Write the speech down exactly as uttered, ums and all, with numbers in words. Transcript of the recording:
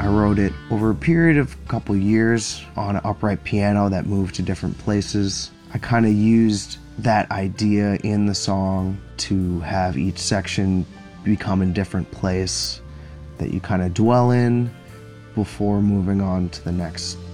I wrote it over a period of a couple years on an upright piano that moved to different places. I kind of used that idea in the song to have each section become a different place that you kind of dwell in before moving on to the next